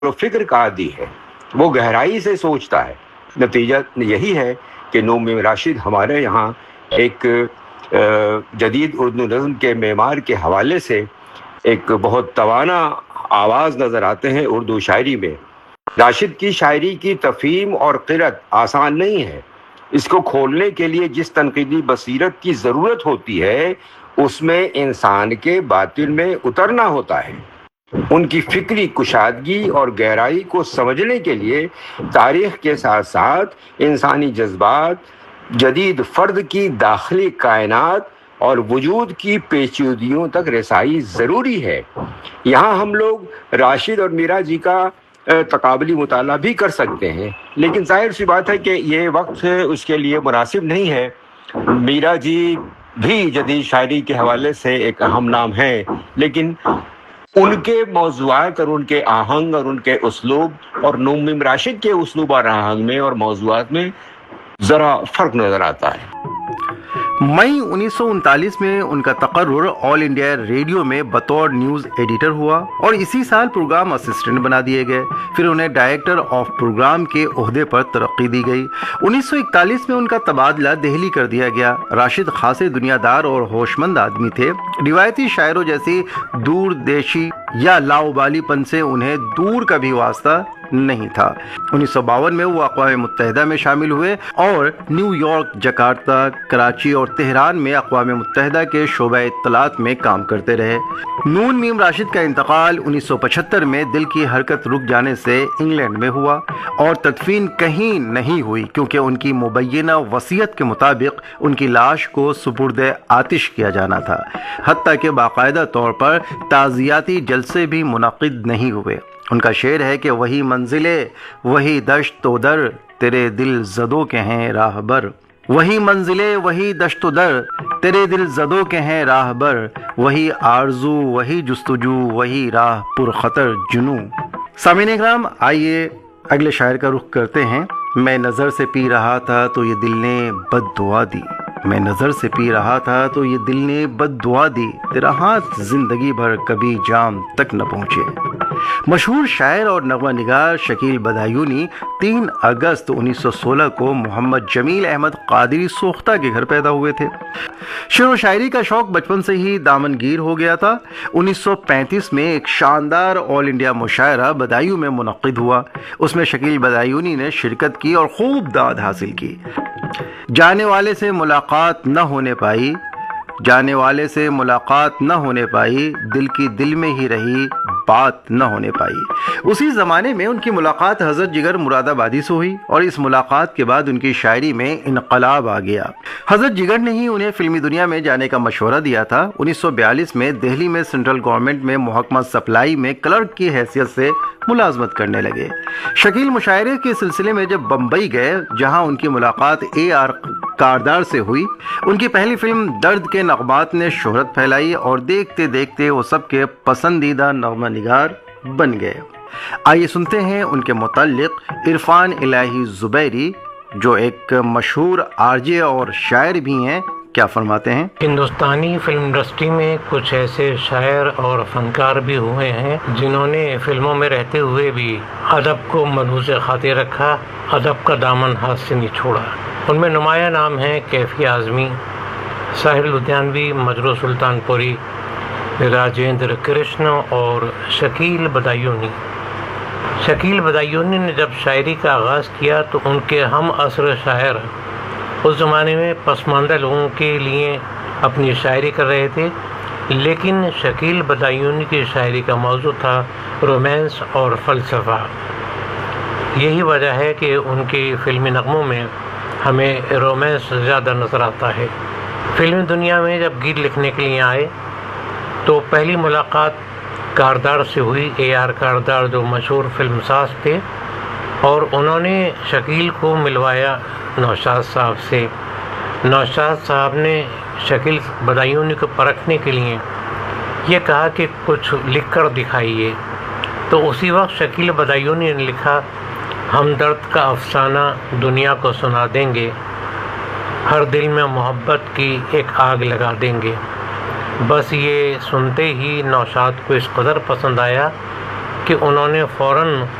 و فکر کا عادی ہے، وہ گہرائی سے سوچتا ہے۔ نتیجہ یہی ہے کہ نعوم راشد ہمارے یہاں ایک جدید اردو نظم کے معمار کے حوالے سے ایک بہت توانا آواز نظر آتے ہیں اردو شاعری میں۔ راشد کی شاعری کی تفہیم اور قرأت آسان نہیں ہے۔ اس کو کھولنے کے لیے جس تنقیدی بصیرت کی ضرورت ہوتی ہے اس میں انسان کے باطن میں اترنا ہوتا ہے۔ ان کی فکری کشادگی اور گہرائی کو سمجھنے کے لیے تاریخ کے ساتھ ساتھ انسانی جذبات، جدید فرد کی داخلی کائنات اور وجود کی پیچیدگیوں تک رسائی ضروری ہے۔ یہاں ہم لوگ راشد اور میرا جی کا تقابلی مطالعہ بھی کر سکتے ہیں، لیکن ظاہر سی بات ہے کہ یہ وقت اس کے لیے مناسب نہیں ہے۔ میرا جی بھی جدید شاعری کے حوالے سے ایک اہم نام ہے، لیکن ان کے موضوعات اور ان کے آہنگ اور ان کے اسلوب اور نعوم راشد کے اسلوب اور آہنگ میں اور موضوعات میں ذرا فرق نظر آتا ہے۔ مئی 1939 میں ان کا تقرر آل انڈیا ریڈیو میں بطور نیوز ایڈیٹر ہوا اور اسی سال پروگرام اسسٹنٹ بنا دیے گئے۔ پھر انہیں ڈائریکٹر آف پروگرام کے عہدے پر ترقی دی گئی۔ 1941 میں ان کا تبادلہ دہلی کر دیا گیا۔ راشد خاصے دنیا دار اور ہوش مند آدمی تھے۔ روایتی شاعروں جیسی دور دیشی یا لاؤبالی پن سے انہیں دور کا بھی واسطہ نہیں تھا۔ 1952 میں وہ اقوام متحدہ میں شامل ہوئے اور نیو یارک، جکارتہ، کراچی اور تہران میں اقوام متحدہ کے شعبہ اطلاعات میں کام کرتے رہے۔ نون میم راشد کا انتقال 1975 میں دل کی حرکت رک جانے سے انگلینڈ میں ہوا اور تدفین کہیں نہیں ہوئی، کیونکہ ان کی مبینہ وصیت کے مطابق ان کی لاش کو سپرد آتش کیا جانا تھا، حتیٰ کہ باقاعدہ طور پر تعزیتی جلسے بھی منعقد نہیں ہوئے۔ ان کا شعر ہے کہ وہی منزلیں وہی دشت و در، تیرے دل زدوں کے ہیں راہ بر، وہی منزلیں وہی دشت و در، تیرے دل زدوں کے ہیں راہ بر، وہی آرزو وہی جستجو، وہی راہ پر خطر جنوں۔ سامعین اکرام، آئیے اگلے شاعر کا رخ کرتے ہیں۔ میں نظر سے پی رہا تھا تو یہ دل نے بد دعا دی، میں نظر سے پی رہا تھا تو یہ دل نے بد دعا دی، تیرا ہاتھ زندگی بھر کبھی جام تک نہ پہنچے۔ مشہور شاعر اور نغمہ نگار شکیل بدایونی 3 اگست 1916 کو محمد جمیل احمد قادری سوختہ کے گھر پیدا ہوئے تھے۔ شعر و شاعری کا شوق بچپن سے ہی دامن گیر ہو گیا تھا۔ 1935 میں ایک شاندار آل انڈیا مشاعرہ بدایوں میں منعقد ہوا۔ اس میں شکیل بدایونی نے شرکت کی اور خوب داد حاصل کی۔ جانے والے سے ملاقات نہ ہونے پائی، جانے والے سے ملاقات نہ ہونے پائی، دل کی دل میں ہی رہی، بات نہ ہونے پائی۔ اسی زمانے میں ان کی ملاقات حضرت جگر مراد آبادی سے ہوئی اور اس ملاقات کے بعد ان کی شاعری میں انقلاب آ گیا۔ حضرت جگر نے ہی انہیں فلمی دنیا میں جانے کا مشورہ دیا تھا۔ 1942 میں دہلی میں سینٹرل گورنمنٹ میں محکمہ سپلائی میں کلرک کی حیثیت سے ملازمت کرنے لگے۔ شکیل مشاعرے کے سلسلے میں جب بمبئی گئے، جہاں ان کی ملاقات AR کاردار سے ہوئی، ان کی پہلی فلم درد کے نغمات نے شہرت پھیلائی اور دیکھتے دیکھتے وہ سب کے پسندیدہ نغمہ نگار بن گئے۔ آئیے سنتے ہیں ان کے متعلق عرفان الہی زبیری، جو ایک مشہور RJ اور شاعر بھی ہیں، کیا فرماتے ہیں۔ ہندوستانی فلم انڈسٹری میں کچھ ایسے شاعر اور فنکار بھی ہوئے ہیں جنہوں نے فلموں میں رہتے ہوئے بھی ادب کو ملحوظ خاطر رکھا، ادب کا دامن ہاتھ سے نہیں چھوڑا۔ ان میں نمایاں نام ہیں کیفی اعظمی، ساحر لدھیانوی، مجروح سلطان پوری، راجندر کرشن اور شکیل بدایونی۔ شکیل بدایونی نے جب شاعری کا آغاز کیا تو ان کے ہم عصر شاعر اس زمانے میں پسماندہ لوگوں کے لیے اپنی شاعری کر رہے تھے، لیکن شکیل بدایونی کی شاعری کا موضوع تھا رومانس اور فلسفہ۔ یہی وجہ ہے کہ ان کی فلمی نغموں میں ہمیں رومانس زیادہ نظر آتا ہے۔ فلمی دنیا میں جب گیت لکھنے کے لیے آئے تو پہلی ملاقات کاردار سے ہوئی، AR کاردار جو مشہور فلم ساز تھے، اور انہوں نے شکیل کو ملوایا نوشاد صاحب سے۔ نوشاد صاحب نے شکیل بدایونی کو پرکھنے کے لیے یہ کہا کہ کچھ لکھ کر دکھائیے، تو اسی وقت شکیل بدایونی نے لکھا، ہم درد کا افسانہ دنیا کو سنا دیں گے، ہر دل میں محبت کی ایک آگ لگا دیں گے۔ بس یہ سنتے ہی نوشاد کو اس قدر پسند آیا کہ کہ انہوں نے فوراً